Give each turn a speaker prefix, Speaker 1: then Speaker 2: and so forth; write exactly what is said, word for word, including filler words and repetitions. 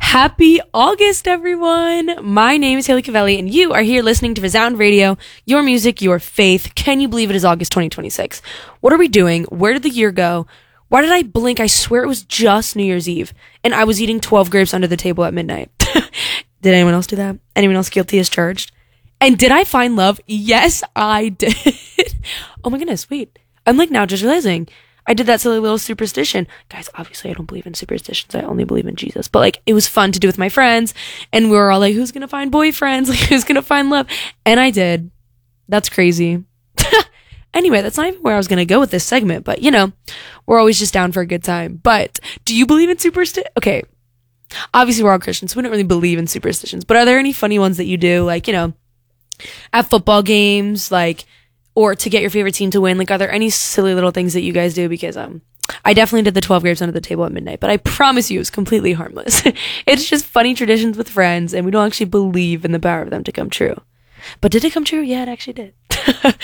Speaker 1: Happy August, everyone! My name is Haley Cavelli, and you are here listening to Resound Radio, your music, your faith. Can you believe it is August twenty twenty-six? What are we doing? Where did the year go? Why did I blink? I swear it was just New Year's Eve, and I was eating twelve grapes under the table at midnight. Did anyone else do that? Anyone else guilty as charged? And did I find love? Yes, I did. Oh my goodness, wait. I'm like now just realizing I did that silly little superstition. Guys, obviously I don't believe in superstitions. I only believe in Jesus. But like, it was fun to do with my friends. And we were all like, who's going to find boyfriends? Like, who's going to find love? And I did. That's crazy. Anyway, that's not even where I was going to go with this segment. But, you know, we're always just down for a good time. But do you believe in superstition? Okay. Obviously, we're all Christians, so we don't really believe in superstitions. But are there any funny ones that you do? Like, you know, at football games, like, or to get your favorite team to win? Like, are there any silly little things that you guys do? Because um, I definitely did the twelve grapes under the table at midnight, but I promise you it's completely harmless. It's just funny traditions with friends, and we don't actually believe in the power of them to come true. But did it come true? Yeah, it actually did.